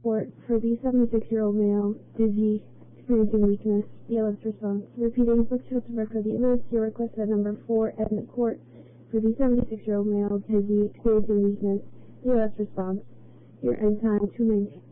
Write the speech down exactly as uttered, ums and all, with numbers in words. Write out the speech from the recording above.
Court, for the seventy-six-year-old male, dizzy, experiencing weakness, B L S response. Repeating, Brookfield to Berkeley, the evidence, your request at number four, at the court, for the seventy-six-year-old male, dizzy, experiencing weakness, B L S response. Your end time, two minutes.